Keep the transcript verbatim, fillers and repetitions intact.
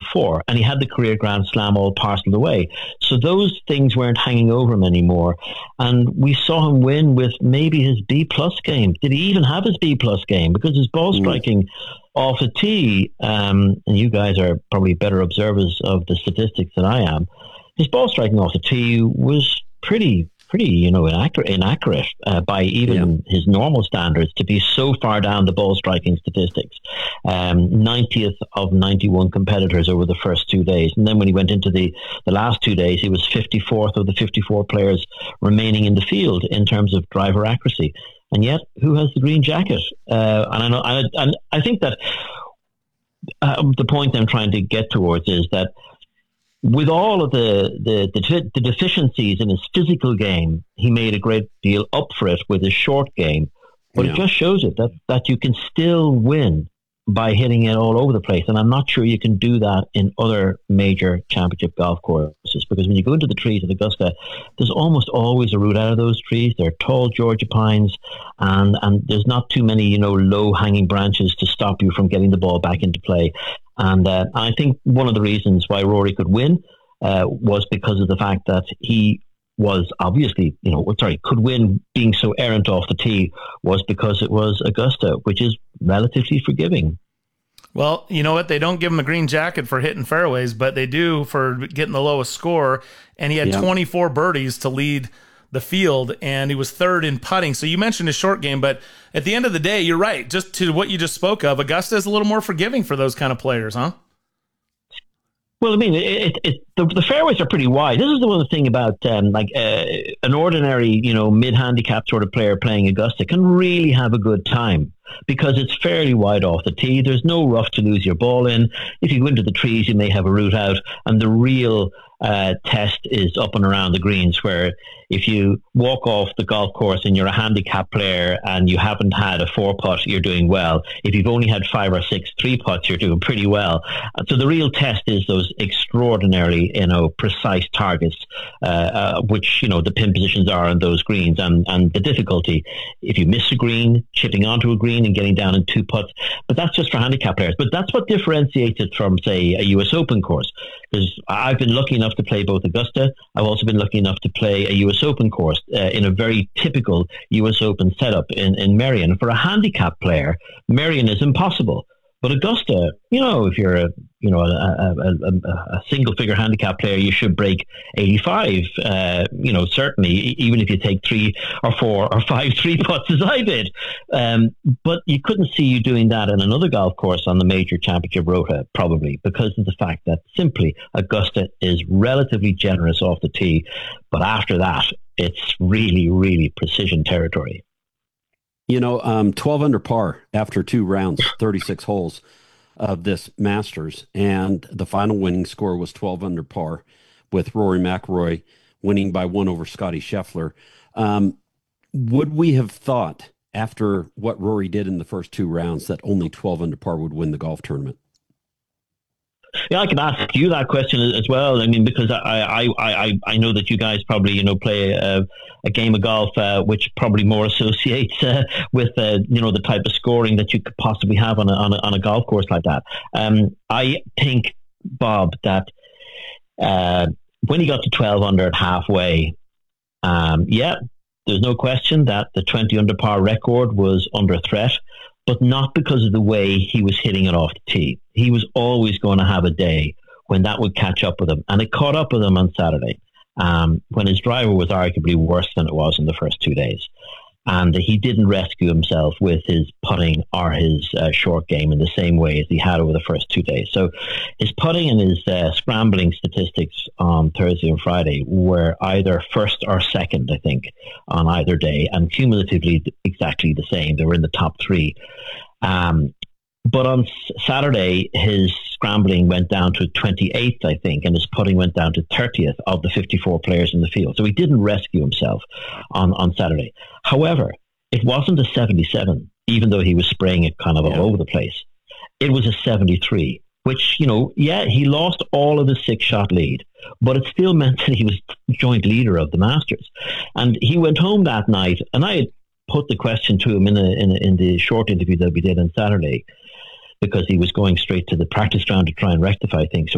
before, and he had the career Grand Slam all parceled away. So those things weren't hanging over him anymore. And we saw him win with maybe his B plus game. Did he even have his B plus game? Because his ball striking mm. off the tee, um, and you guys are probably better observers of the statistics than I am, his ball striking off the tee was pretty pretty, you know, inaccurate, inaccurate uh, by even yeah. his normal standards to be so far down the ball striking statistics. Um, ninetieth of ninety-one competitors over the first two days. And then when he went into the, the last two days, he was fifty-fourth of the fifty-four players remaining in the field in terms of driver accuracy. And yet, who has the green jacket? Uh, and I know, I, and I think that uh, the point I'm trying to get towards is that with all of the, the, the, the deficiencies in his physical game, he made a great deal up for it with his short game. But yeah. it just shows it that, that you can still win by hitting it all over the place. And I'm not sure you can do that in other major championship golf courses, because when you go into the trees at Augusta, there's almost always a route out of those trees. They're tall Georgia pines, and, and there's not too many, you know, low-hanging branches to stop you from getting the ball back into play. And uh, I think one of the reasons why Rory could win uh, was because of the fact that he was obviously, you know, sorry, could win being so errant off the tee was because it was Augusta, which is relatively forgiving. Well, you know what? They don't give him a green jacket for hitting fairways, but they do for getting the lowest score. And he had yeah. twenty-four birdies to lead the field, and he was third in putting. So you mentioned his short game, but at the end of the day, you're right. Just to what you just spoke of, Augusta is a little more forgiving for those kind of players, huh? Well, I mean, it, it, it, the, the fairways are pretty wide. This is the one thing about um, like uh, an ordinary, you know, mid-handicap sort of player playing Augusta can really have a good time because it's fairly wide off the tee. There's no rough to lose your ball in. If you go into the trees, you may have a route out, and the real uh, test is up and around the greens, where if you walk off the golf course and you're a handicap player and you haven't had a four putt, you're doing well. If you've only had five or six three putts, you're doing pretty well. And so the real test is those extraordinarily, you know, precise targets, uh, uh, which, you know, the pin positions are on those greens, and, and the difficulty if you miss a green, chipping onto a green and getting down in two putts. But that's just for handicap players. But that's what differentiates it from, say, a U S Open course. Because I've been lucky enough to play both Augusta. I've also been lucky enough to play a U S Open course uh, in a very typical U S Open setup in, in Merion. For a handicap player, Merion is impossible. But Augusta, you know, if you're a you know a, a, a, a single-figure handicap player, you should break eighty-five. Uh, you know, certainly, even if you take three or four or five three putts as I did. Um, but you couldn't see you doing that in another golf course on the major championship rota, probably because of the fact that simply Augusta is relatively generous off the tee, but after that, it's really, really precision territory. You know, um, twelve under par after two rounds, thirty-six holes of this Masters, and the final winning score was twelve under par, with Rory McIlroy winning by one over Scotty Scheffler. Um, would we have thought, after what Rory did in the first two rounds, that only twelve under par would win the golf tournament? Yeah, I can ask you that question as well. I mean, because I I, I, I know that you guys probably, you know, play a, a game of golf uh, which probably more associates uh, with, uh, you know, the type of scoring that you could possibly have on a, on a, on a golf course like that. Um, I think, Bob, that uh, when he got to twelve under at halfway, um, yeah, there's no question that the twenty under par record was under threat, but not because of the way he was hitting it off the tee. He was always going to have a day when that would catch up with him. And it caught up with him on Saturday, um, when his driver was arguably worse than it was in the first two days. And he didn't rescue himself with his putting or his uh, short game in the same way as he had over the first two days. So his putting and his uh, scrambling statistics on Thursday and Friday were either first or second, I think, on either day, and cumulatively exactly the same. They were in the top three. Um, but on Saturday, his scrambling went down to twenty-eighth, I think, and his putting went down to thirtieth of the fifty-four players in the field. So he didn't rescue himself on, on Saturday. However, it wasn't a seventy-seven, even though he was spraying it kind of yeah. all over the place. It was a seventy-three, which, you know, yeah, he lost all of his six-shot lead, but it still meant that he was joint leader of the Masters. And he went home that night, and I had put the question to him in, a, in, a, in the short interview that we did on Saturday, because he was going straight to the practice ground to try and rectify things. So